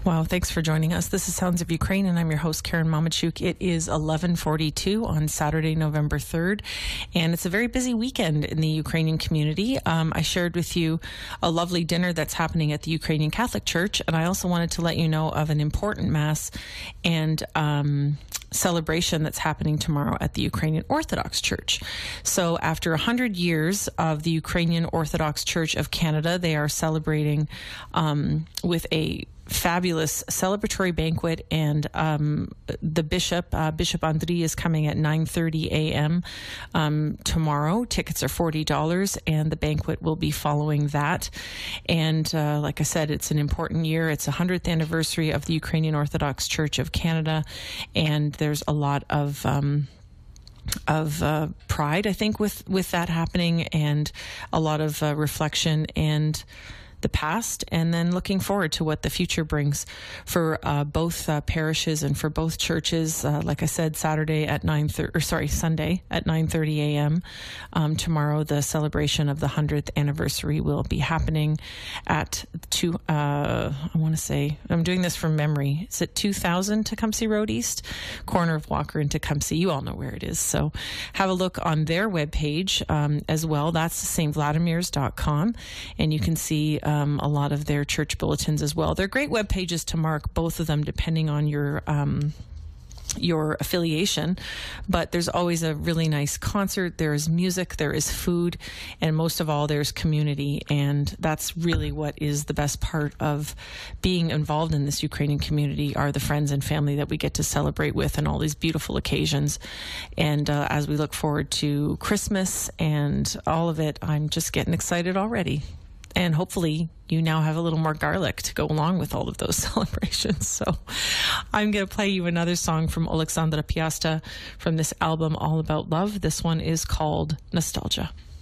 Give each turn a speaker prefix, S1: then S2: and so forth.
S1: Wow, thanks for joining us. This is Sounds of Ukraine, and I'm your host, Karen Mamachuk. It is 11:42 on Saturday, November 3rd, and it's a very busy weekend in the Ukrainian community. I shared with you a lovely dinner that's happening at the Ukrainian Catholic Church, and I also wanted to let you know of an important Mass and celebration that's happening tomorrow at the Ukrainian Orthodox Church. So after 100 years of the Ukrainian Orthodox Church of Canada, they are celebrating with a fabulous celebratory banquet, and the Bishop Andriy is coming at 9:30 a.m. Tomorrow. Tickets are $40, and the banquet will be following that. And like I said, it's an important year. It's the 100th anniversary of the Ukrainian Orthodox Church of Canada, and there's a lot of pride, I think, with that happening, and a lot of reflection and the past, and then looking forward to what the future brings for both parishes and for both churches. Like I said, Sunday at 9:30 a.m. Tomorrow, the celebration of the 100th anniversary will be happening at I want to say, I'm doing this from memory. It's at 2000 Tecumseh Road East, corner of Walker and Tecumseh. You all know where it is. So have a look on their webpage as well. That's stvladimirs.com, and you can see a lot of their church bulletins as well. They're great web pages to mark, both of them, depending on your affiliation. But there's always a really nice concert. There is music, there is food, and most of all, there's community. And that's really what is the best part of being involved in this Ukrainian community, are the friends and family that we get to celebrate with and all these beautiful occasions. And as we look forward to Christmas and all of it, I'm just getting excited already. And hopefully you now have a little more garlic to go along with all of those celebrations. So I'm going to play you another song from Alexandra Piasta from this album, All About Love. This one is called Nostalgia.